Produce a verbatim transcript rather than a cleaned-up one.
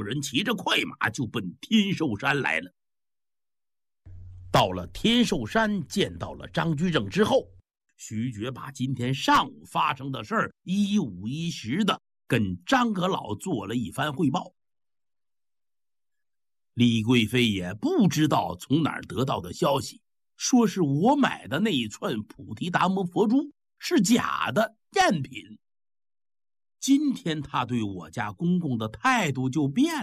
人骑着快马就奔天寿山来了。到了天寿山，见到了张居正之后，徐觉把今天上午发生的事儿一五一十的跟张阁老做了一番汇报。李贵妃也不知道从哪儿得到的消息，说是我买的那一串菩提达摩佛珠是假的赝品。今天他对我家公公的态度就变